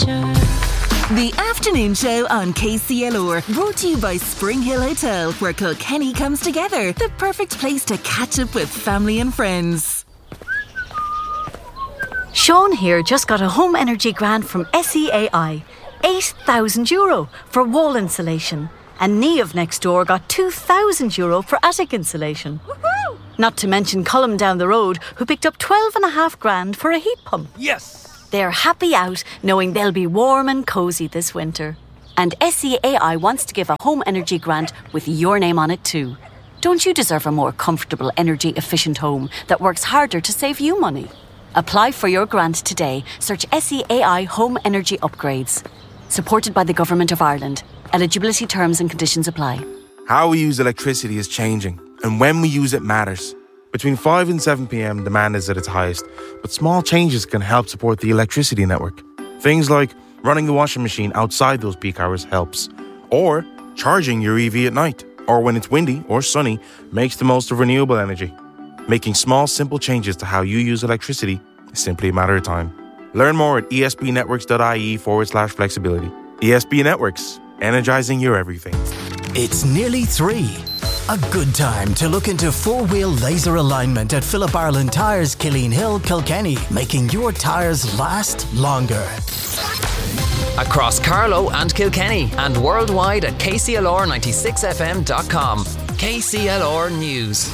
The afternoon show on KCLR, brought to you by Spring Hill Hotel, where Kilkenny comes together. The perfect place to catch up with family and friends. Sean here just got a home energy grant from SEAI. €8,000 for wall insulation. And Niamh next door got €2,000 for attic insulation. Woohoo! Not to mention Colm down the road, who picked up 12.5 grand for a heat pump. Yes! They're happy out, knowing they'll be warm and cosy this winter. And SEAI wants to give a home energy grant with your name on it too. Don't you deserve a more comfortable, energy-efficient home that works harder to save you money? Apply for your grant today. Search SEAI Home Energy Upgrades. Supported by the Government of Ireland. Eligibility terms and conditions apply. How we use electricity is changing, and when we use it matters. Between 5 and 7 p.m, demand is at its highest, but small changes can help support the electricity network. Things like running the washing machine outside those peak hours helps, or charging your EV at night, or when it's windy or sunny, makes the most of renewable energy. Making small, simple changes to how you use electricity is simply a matter of time. Learn more at esbnetworks.ie/flexibility. ESB Networks, energizing your everything. It's nearly 3. A good time to look into four-wheel laser alignment at Philip Ireland Tyres, Killeen Hill, Kilkenny, making your tyres last longer. Across Carlow and Kilkenny and worldwide at kclr96fm.com. KCLR News.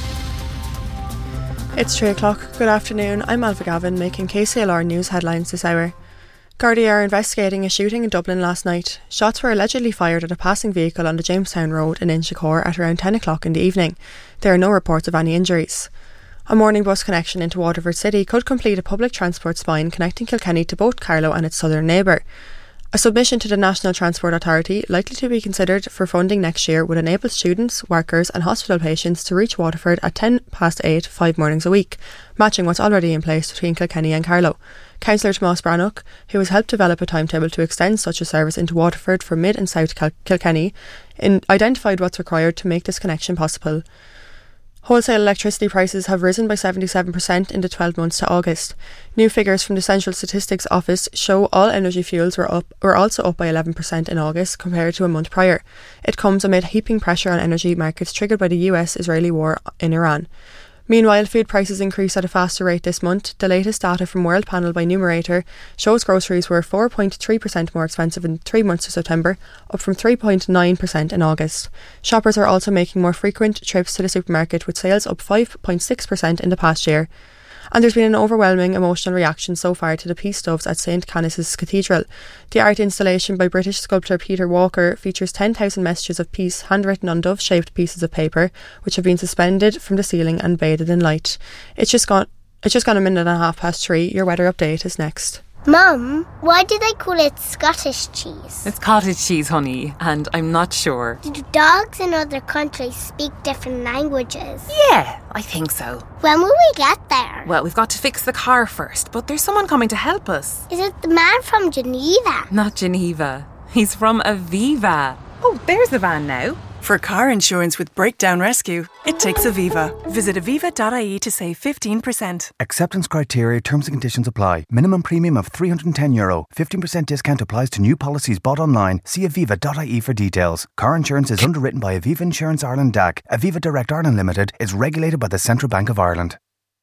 It's 3 o'clock. Good afternoon. I'm Alva Gavin, making KCLR News headlines this hour. Gardaí are investigating a shooting in Dublin last night. Shots were allegedly fired at a passing vehicle on the Jamestown Road in Inchicore at around 10 o'clock in the evening. There are no reports of any injuries. A morning bus connection into Waterford City could complete a public transport spine connecting Kilkenny to both Carlow and its southern neighbour. A submission to the National Transport Authority, likely to be considered for funding next year, would enable students, workers and hospital patients to reach Waterford at 8:10, 5 mornings a week, matching what's already in place between Kilkenny and Carlow. Councillor Tomás Brannock, who has helped develop a timetable to extend such a service into Waterford from mid and south Kilkenny, identified what's required to make this connection possible. Wholesale electricity prices have risen by 77% in the 12 months to August. New figures from the Central Statistics Office show all energy fuels were also up by 11% in August compared to a month prior. It comes amid heaping pressure on energy markets triggered by the US-Israeli war in Iran. Meanwhile, food prices increased at a faster rate this month. The latest data from World Panel by Numerator shows groceries were 4.3% more expensive in 3 months to September, up from 3.9% in August. Shoppers are also making more frequent trips to the supermarket, with sales up 5.6% in the past year. And there's been an overwhelming emotional reaction so far to the peace doves at St Canice's Cathedral. The art installation by British sculptor Peter Walker features 10,000 messages of peace handwritten on dove-shaped pieces of paper, which have been suspended from the ceiling and bathed in light. It's just gone a minute and a half past 3. Your weather update is next. Mum, why do they call it Scottish cheese? It's cottage cheese, honey, and I'm not sure. Do dogs in other countries speak different languages? Yeah, I think so. When will we get there? Well, we've got to fix the car first, but there's someone coming to help us. Is it the man from Geneva? Not Geneva. He's from Aviva. Oh, there's the van now. For car insurance with Breakdown Rescue, it takes Aviva. Visit aviva.ie to save 15%. Acceptance criteria, terms and conditions apply. Minimum premium of €310. 15% discount applies to new policies bought online. See aviva.ie for details. Car insurance is underwritten by Aviva Insurance Ireland DAC. Aviva Direct Ireland Limited is regulated by the Central Bank of Ireland.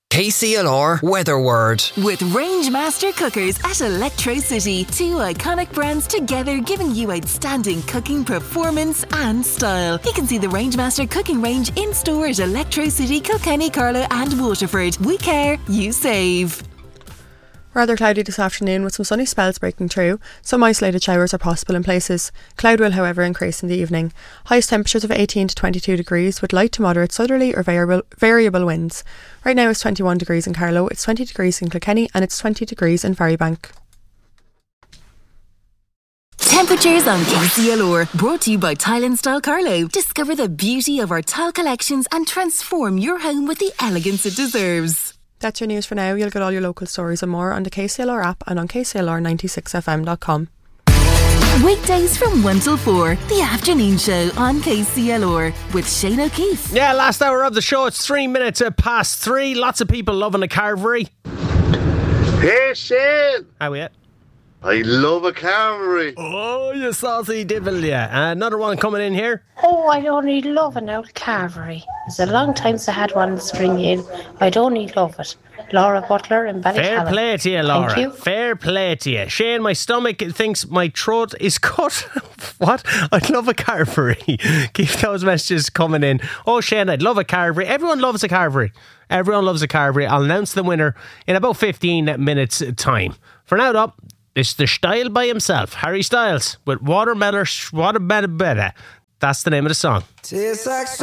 KCLR Weather Word. With Rangemaster Cookers at Electrocity. 2 iconic brands together, giving you outstanding cooking performance and style. You can see the Rangemaster cooking range in store at Electrocity, Kilkenny, Carlow and Waterford. We care, you save. Rather cloudy this afternoon with some sunny spells breaking through. Some isolated showers are possible in places. Cloud will, however, increase in the evening. Highest temperatures of 18 to 22 degrees with light to moderate southerly or variable winds. Right now it's 21 degrees in Carlow, it's 20 degrees in Kilkenny and it's 20 degrees in Ferrybank. Temperatures on KCLR, brought to you by Tile & Style Carlow. Discover the beauty of our tile collections and transform your home with the elegance it deserves. That's your news for now. You'll get all your local stories and more on the KCLR app and on kclr96fm.com. Weekdays from 1 till 4, the afternoon show on KCLR with Shane O'Keefe. Yeah, last hour of the show. It's 3 minutes past 3. Lots of people loving the Carvery. Hey, Shane. How are you? I love a Carvery. Oh, you saucy devil, yeah. Another one coming in here. Oh, I'd only love an old Carvery. It's a long time since I had one to bring in. I'd only love it. Laura Butler in Ballycallan. Fair play to you, Laura. Thank you. Fair play to you. Shane, my stomach thinks my throat is cut. What? I'd love a Carvery. Keep those messages coming in. Oh, Shane, I'd love a Carvery. Everyone loves a Carvery. Everyone loves a Carvery. I'll announce the winner in about 15 minutes' time. For now, though, it's the Style by himself, Harry Styles, with Watermelon. That's the name of the song.